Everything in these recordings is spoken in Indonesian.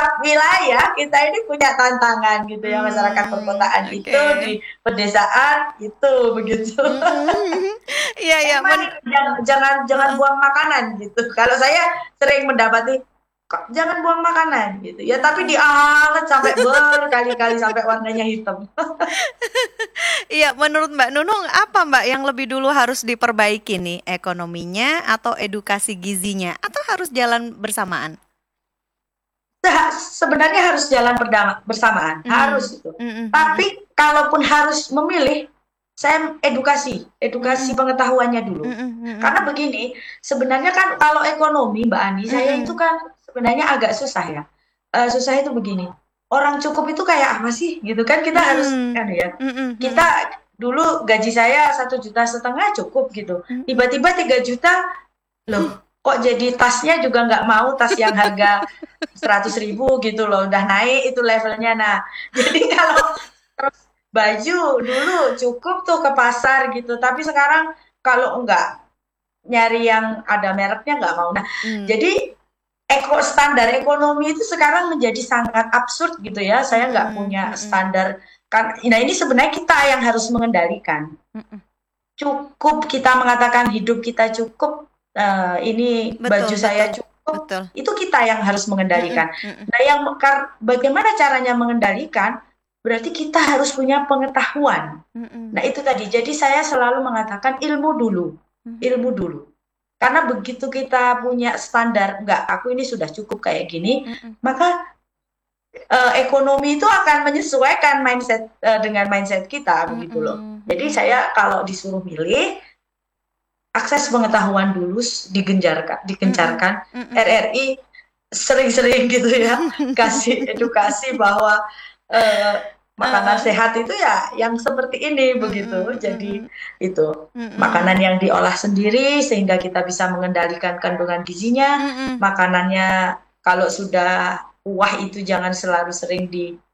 setiap wilayah kita ini punya tantangan gitu ya, masyarakat perkotaan itu di Oke. pedesaan itu begitu. Iya, iya, Emang jangan heeh. buang makanan gitu. Kalau saya sering mendapati kok jangan buang makanan gitu. Ya tapi Heeh. dianget sampai berkali-kali sampai warnanya hitam. Iya, menurut Mbak Nunung apa Mbak yang lebih dulu harus diperbaiki nih, ekonominya atau edukasi gizinya atau harus jalan bersamaan? Sebenarnya harus jalan bersamaan, Mmm, harus itu. mhm, mhm, Tapi kalaupun harus memilih, saya edukasi mhm, pengetahuannya dulu. mhm, Karena mhm, begini, sebenarnya kan kalau ekonomi Mbak Ani, saya itu mhm, kan sebenarnya agak susah ya. Susah itu begini, orang cukup itu kayak apa sih gitu kan, kita harus mhm, kan ya. mhm, Kita mhm, dulu gaji saya 1,5 juta cukup gitu. mhm. Tiba-tiba 3 juta, loh kok jadi tasnya juga nggak mau tas yang harga 100 ribu gitu loh, udah naik itu levelnya. Nah, jadi kalau terus baju dulu cukup tuh ke pasar gitu, tapi sekarang kalau enggak nyari yang ada mereknya nggak mau. Nah, Mmm, jadi standar ekonomi itu sekarang menjadi sangat absurd gitu ya. Saya nggak mhm, punya mhm, standar kan. Nah, ini sebenarnya kita yang harus mengendalikan. mhm. Cukup kita mengatakan hidup kita cukup, ini baju Betul, saya betul, cukup, betul. itu kita yang harus Mhm, mengendalikan. mhm, Nah, bagaimana caranya mengendalikan, berarti kita harus punya pengetahuan. mhm, Nah, itu tadi. Jadi saya selalu mengatakan ilmu dulu, mhm, ilmu dulu. Karena begitu kita punya standar, enggak, aku ini sudah cukup kayak gini, mhm, maka ekonomi itu akan menyesuaikan dengan mindset kita begitu loh. mhm, Jadi mhm, saya kalau disuruh milih, akses pengetahuan dulu mhm, digencarkan. mhm. RRI sering-sering gitu ya kasih edukasi bahwa eh, makanan Heeh. sehat itu ya yang seperti ini begitu. Mhm, Jadi mhm, itu makanan mhm, yang diolah sendiri sehingga kita bisa mengendalikan kandungan gizinya. mhm. Makanannya kalau sudah kuah itu jangan selalu sering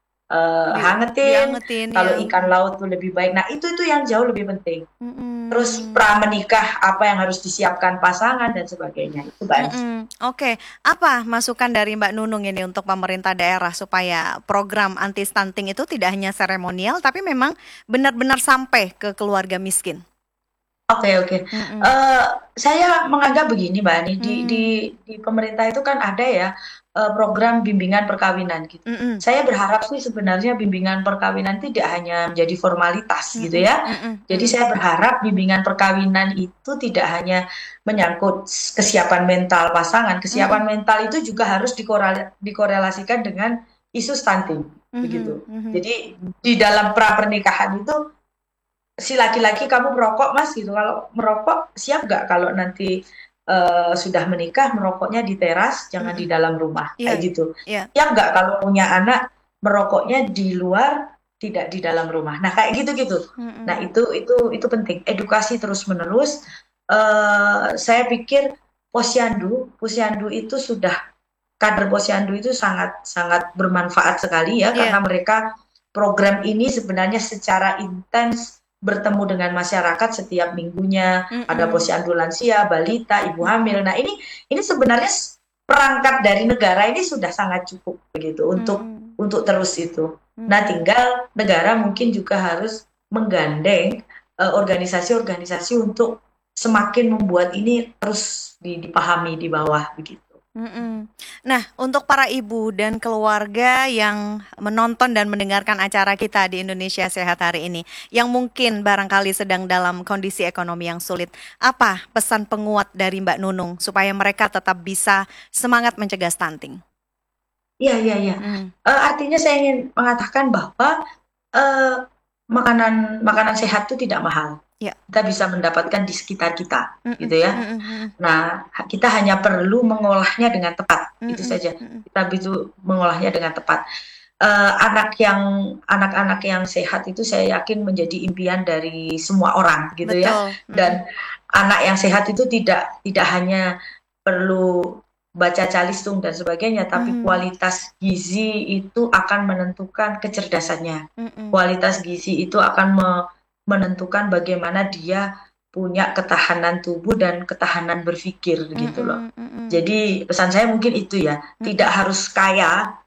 dihangetin. Diangetin Kalau ya, ikan laut tuh lebih baik. Nah, itu yang jauh lebih penting. Terus mhm, pra menikah apa yang harus disiapkan pasangan dan sebagainya itu banyak. mhm. Oke, apa masukan dari Mbak Nunung ini untuk pemerintah daerah supaya program anti stunting itu tidak hanya seremonial tapi memang benar-benar sampai ke keluarga miskin? Oke, oke. Mhm, Saya menganggap begini, Mbak Ani, mmm, di pemerintah itu kan ada ya program bimbingan perkawinan gitu. mhm, Saya berharap sih sebenarnya bimbingan perkawinan tidak hanya menjadi formalitas gitu mhm, ya. mhm, Jadi mhm, saya berharap bimbingan perkawinan itu tidak hanya menyangkut kesiapan mental pasangan, mhm, kesiapan mental itu juga harus dikorelasikan dengan isu stunting mhm, begitu. mhm, Jadi di dalam pra pernikahan itu si laki-laki kamu merokok mas gitu, kalau merokok siap nggak kalau nanti sudah menikah merokoknya di teras jangan di mhm. dalam rumah Iya, kayak gitu, iya, siap nggak kalau punya anak merokoknya di luar tidak di dalam rumah, nah kayak gitu-gitu. Nah mhm, itu penting edukasi terus menerus. Saya pikir posyandu posyandu itu sudah kader posyandu itu sangat sangat bermanfaat sekali ya karena iya, mereka program ini sebenarnya secara intens bertemu dengan masyarakat setiap minggunya, ada mhm, posyandu lansia, balita, ibu hamil. mhm, Nah, ini sebenarnya perangkat dari negara ini sudah sangat cukup begitu mhm, untuk terus itu. Nah, mhm. tinggal negara mungkin juga harus menggandeng organisasi-organisasi untuk semakin membuat ini terus dipahami di bawah begitu. Mhm. Nah, untuk para ibu dan keluarga yang menonton dan mendengarkan acara kita di Indonesia Sehat hari ini, yang mungkin barangkali sedang dalam kondisi ekonomi yang sulit, apa pesan penguat dari Mbak Nunung supaya mereka tetap bisa semangat mencegah stunting? Iya, iya, iya. Mhm. Artinya saya ingin mengatakan bahwa eee, makanan makanan sehat itu tidak mahal. Ya. Kita bisa mendapatkan di sekitar kita, Mhm, gitu ya. mhm, mhm, Nah, kita hanya perlu mengolahnya dengan tepat, itu mhm, saja. mhm. Kita bisa mengolahnya dengan tepat. Anak-anak yang sehat itu saya yakin menjadi impian dari semua orang, gitu ya. Betul, mhm, Dan anak yang sehat itu tidak hanya perlu baca calistung dan sebagainya, tapi mhm, kualitas gizi itu akan menentukan kecerdasannya. mhm, Kualitas gizi itu akan menentukan bagaimana dia punya ketahanan tubuh dan ketahanan berpikir gitu loh. mhm, mhm, Jadi pesan saya mungkin itu ya, tidak mhm, harus kaya,